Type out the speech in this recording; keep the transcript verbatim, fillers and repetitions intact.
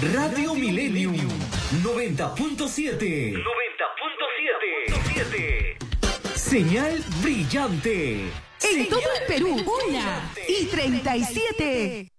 Radio Millennium noventa punto siete. noventa punto siete. Señal brillante. En todo el Perú, una y treinta y siete.